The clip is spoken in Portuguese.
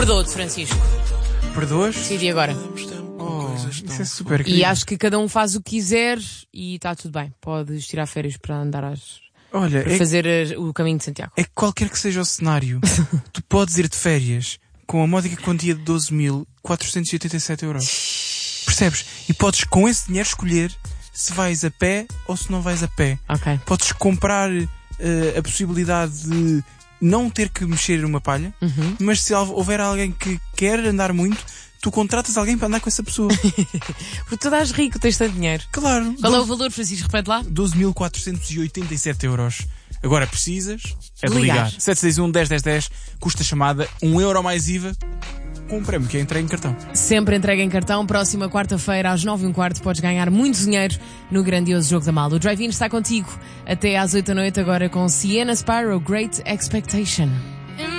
Perdoa-te, Francisco. Perdoas? Decidi agora. Isso é super E querido. acho que cada um faz o que quiser e está tudo bem. Podes tirar férias para andar Olha, para fazer o caminho de Santiago. é que qualquer que seja o cenário, tu podes ir de férias com a módica quantia de 12.487 euros. Percebes? E podes com esse dinheiro escolher se vais a pé ou se não vais a pé. Ok. Podes comprar a possibilidade de não ter que mexer numa palha, mas se houver alguém que quer andar muito, tu contratas alguém para andar com essa pessoa. Porque tu dás rico, tens tanto dinheiro. Claro. Qual é o valor, Francisco? Repete lá. 12.487 euros. Agora precisas é de Ligar. ligar. 761 10 10 10, custa chamada, €1 mais IVA, com um prémio que é entregue em cartão. Sempre entrega em cartão. Próxima quarta-feira, às 9h15, podes ganhar muito dinheiro no grandioso Jogo da Malta. O Drive-In está contigo até às 8 da noite, agora com Sienna Sparrow, Great Expectation.